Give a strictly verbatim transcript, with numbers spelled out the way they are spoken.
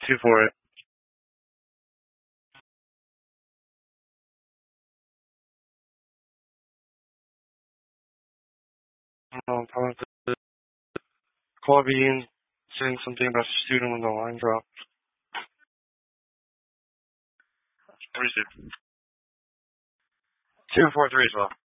Two for it. Um, probably the call being saying something about the student when the line dropped. Three two. Two four three as well.